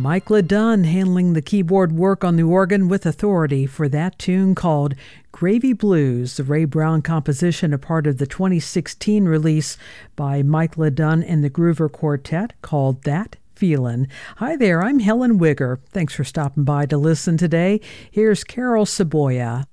Mike LeDunn handling the keyboard work on the organ with authority for that tune called Gravy Blues, the Ray Brown composition, a part of the 2016 release by Mike LeDunn and the Groover Quartet called That Feelin'. Hi there, I'm Helen Wigger. Thanks for stopping by to listen today. Here's Carol Saboya.